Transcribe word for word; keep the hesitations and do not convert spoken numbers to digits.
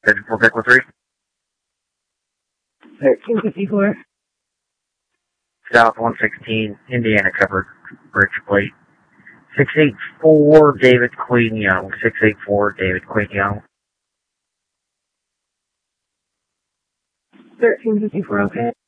fifty-four Pickle three. thirteen fifty-four. South one sixteen, Indiana covered, bridge plate. six eight four, David Queen Young. six eight four, David Queen Young. thirteen fifty-four, okay.